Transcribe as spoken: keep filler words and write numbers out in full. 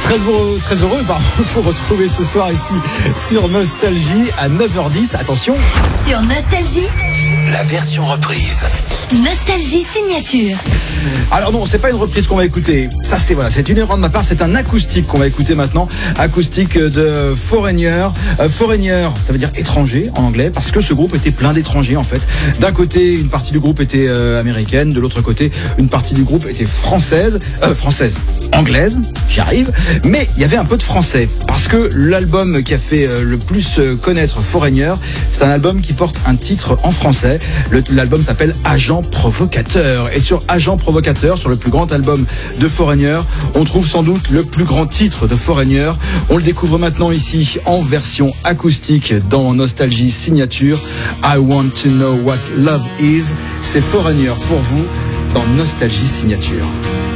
Très heureux, très heureux pardon, de vous retrouver ce soir ici sur Nostalgie à neuf heures dix. Attention. Sur Nostalgie, la version reprise. Nostalgie signature. Alors non, c'est pas une reprise qu'on va écouter. Ça c'est voilà, c'est une erreur de ma part. C'est un acoustique qu'on va écouter maintenant. Acoustique de Foreigner. Euh, Foreigner, ça veut dire étranger en anglais, parce que ce groupe était plein d'étrangers en fait. D'un côté, une partie du groupe était euh, américaine. De l'autre côté, une partie du groupe était française, euh, française, anglaise. J'y arrive. Mais il y avait un peu de français, parce que l'album qui a fait euh, le plus euh, connaître Foreigner, c'est un album qui porte un titre en français. Le, l'album s'appelle Agent Provocateur. Et sur Agent Provocateur, sur le plus grand album de Foreigner, on trouve sans doute le plus grand titre de Foreigner. On le découvre maintenant ici en version acoustique dans Nostalgie Signature. I Want to Know What Love Is. C'est Foreigner pour vous dans Nostalgie Signature.